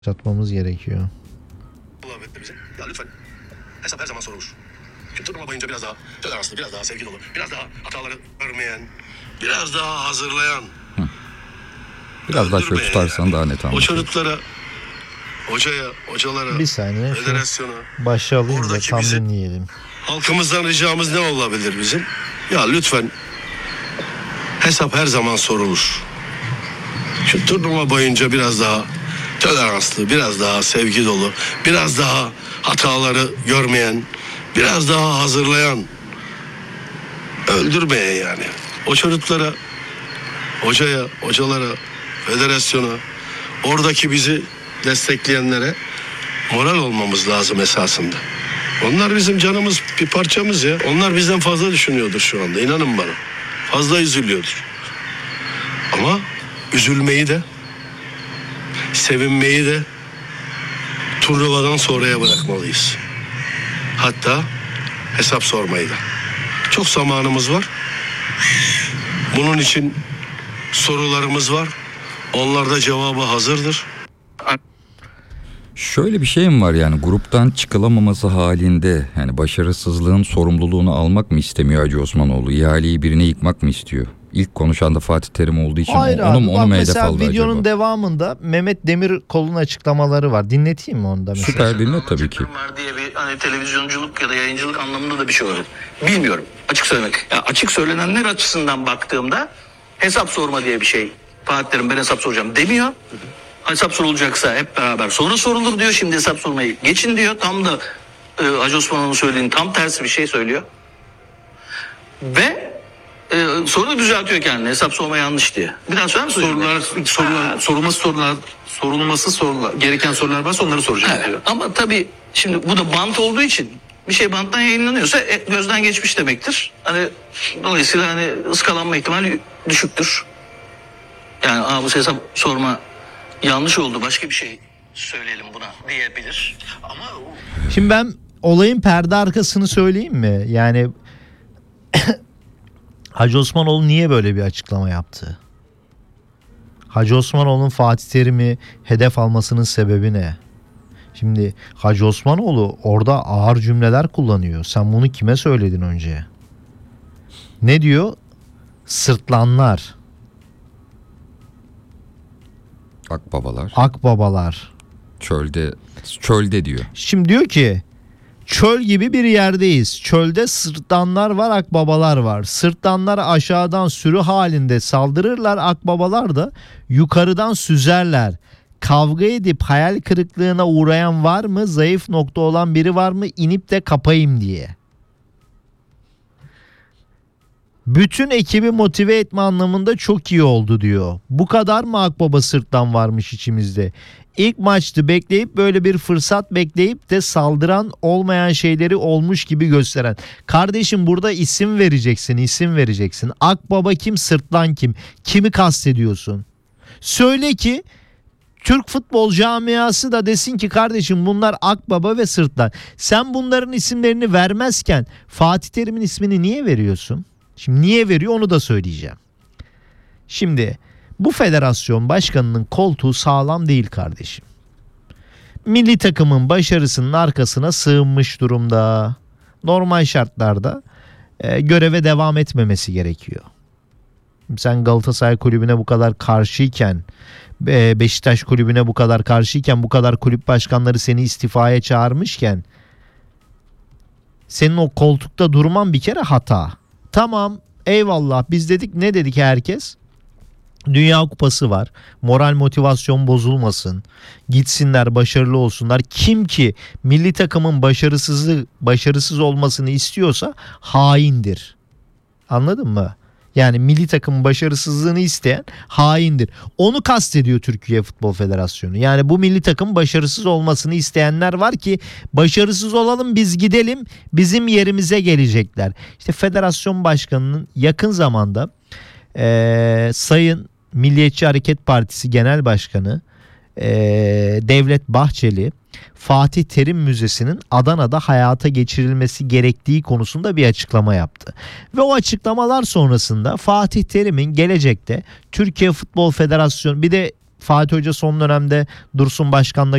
Satmamız gerekiyor. Ya lütfen. Hesap her zaman sorulur. Turnuva boyunca biraz daha toleranslı, biraz daha sevgi dolu, biraz daha hataları örmeyen, biraz daha hazırlayan. Biraz daha şöyle tutarsan daha net O anlaşılır. çocuklara, hocalara, Bir saniye. federasyona, Başa alayım da oradaki tam bizi- dinleyelim. halkımızdan ricamız ne olabilir bizim? Ya lütfen hesap her zaman sorulur. Şu turnuva boyunca biraz daha toleranslı, biraz daha sevgi dolu, biraz daha hataları görmeyen, biraz daha hazırlayan, öldürmeye yani. O çocuklara, hocalara, federasyona, oradaki bizi destekleyenlere moral olmamız lazım esasında. Onlar bizim canımız, bir parçamız ya. Onlar bizden fazla düşünüyordur şu anda, inanın bana. Fazla üzülüyordur. Ama üzülmeyi de, sevinmeyi de turnuvadan sonraya bırakmalıyız. Hatta hesap sormayı da. Çok zamanımız var. Bunun için sorularımız var. Onlarda cevabı hazırdır. Şöyle bir şey mi var, yani gruptan çıkılamaması halinde yani başarısızlığın sorumluluğunu almak mı istemiyor Hacı Osmanoğlu? İhaleyi birine yıkmak mı istiyor? İlk konuşan da Fatih Terim olduğu için Hayır onu abi, mu bak hedef mesela aldı videonun acaba? devamında Mehmet Demirkol'un açıklamaları var. Dinleteyim mi onu da mesela? Süper, dinle tabii ki. Var diye bir hani televizyonculuk ya da yayıncılık anlamında da bir şey olur. Bilmiyorum. Açık söylemek. Ya açık söylenenler açısından baktığımda hesap sorma diye bir şey. Fatih Terim ben hesap soracağım demiyor. Hesap sorulacaksa hep beraber sonra sorulur diyor. Şimdi hesap sormayı geçin diyor. Tam da Hacı Osman'ın söylediğinin tam tersi bir şey söylüyor. Ve sonra düzeltiyor kendini. Hesap sorma yanlış diye. Bir daha söyler misin? Sorulması gereken sorular varsa onları soracağım Evet. diyor. Ama tabii şimdi bu da bant olduğu için bir şey banttan yayınlanıyorsa gözden geçmiş demektir. Hani dolayısıyla hani ıskalanma ihtimali düşüktür. Yani bu hesap sorma yanlış oldu, başka bir şey söyleyelim buna diyebilir. Ama Şimdi ben olayın perde arkasını söyleyeyim mi? Yani Hacı Osmanoğlu niye böyle bir açıklama yaptı? Hacı Osmanoğlu'nun Fatih Terim'i hedef almasının sebebi ne? Şimdi Hacı Osmanoğlu orada ağır cümleler kullanıyor. Sen bunu kime söyledin önce? Ne diyor? Sırtlanlar, Akbabalar akbabalar. çölde diyor. Şimdi diyor ki çöl gibi bir yerdeyiz. Çölde sırtlanlar var, akbabalar var. Sırtlanlar aşağıdan sürü halinde saldırırlar. Akbabalar da yukarıdan süzerler. Kavga edip hayal kırıklığına uğrayan var mı? Zayıf nokta olan biri var mı? İnip de kapayım diye. Bütün ekibi motive etme anlamında çok iyi oldu diyor. Bu kadar mı akbaba sırtlan varmış içimizde? İlk maçtı, bekleyip böyle bir fırsat bekleyip de saldıran olmayan şeyleri olmuş gibi gösteren. Kardeşim burada isim vereceksin. Akbaba kim, sırtlan kim? Kimi kastediyorsun? Söyle ki Türk futbol camiası da desin ki kardeşim bunlar akbaba ve sırtlan. Sen bunların isimlerini vermezken Fatih Terim'in ismini niye veriyorsun? Şimdi niye veriyor onu da söyleyeceğim. Şimdi bu federasyon başkanının koltuğu sağlam değil kardeşim. Milli takımın başarısının arkasına sığınmış durumda. Normal şartlarda göreve devam etmemesi gerekiyor. Sen Galatasaray kulübüne bu kadar karşıyken, Beşiktaş kulübüne bu kadar karşıyken, bu kadar kulüp başkanları seni istifaya çağırmışken senin o koltukta durman bir kere hata. Tamam, eyvallah, biz dedik, ne dedik herkes? Dünya Kupası var. Moral motivasyon bozulmasın. Gitsinler, başarılı olsunlar. Kim ki milli takımın başarısız olmasını istiyorsa haindir. Anladın mı? Yani milli takımın başarısızlığını isteyen haindir. Onu kastediyor Türkiye Futbol Federasyonu. Yani bu milli takım başarısız olmasını isteyenler var ki başarısız olalım, biz gidelim, bizim yerimize gelecekler. İşte federasyon başkanının yakın zamanda Sayın Milliyetçi Hareket Partisi Genel Başkanı Devlet Bahçeli, Fatih Terim Müzesi'nin Adana'da hayata geçirilmesi gerektiği konusunda bir açıklama yaptı. Ve o açıklamalar sonrasında Fatih Terim'in gelecekte Türkiye Futbol Federasyonu, bir de Fatih Hoca son dönemde Dursun Başkan'la